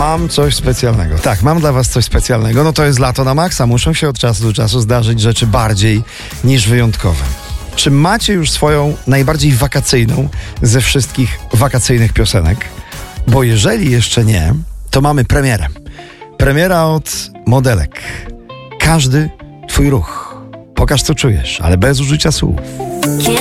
Mam coś specjalnego. Tak, mam dla was coś specjalnego. No to jest lato na maksa. Muszą się od czasu do czasu zdarzyć rzeczy bardziej niż wyjątkowe. Czy macie już swoją najbardziej wakacyjną ze wszystkich wakacyjnych piosenek? Bo jeżeli jeszcze nie, to mamy premierę. Premiera od Modelek. Każdy twój ruch. Pokaż, co czujesz, ale bez użycia słów.